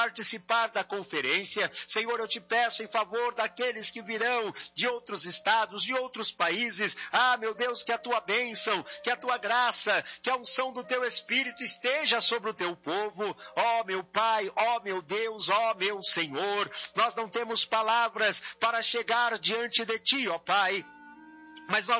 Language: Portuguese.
participar da conferência. Senhor, eu te peço em favor daqueles que virão de outros estados, de outros países. Meu Deus, que a tua bênção, que a tua graça, que a unção do teu Espírito esteja sobre o teu povo. Meu Pai, meu Deus, meu Senhor, nós não temos palavras para chegar diante de ti, Pai. Mas nós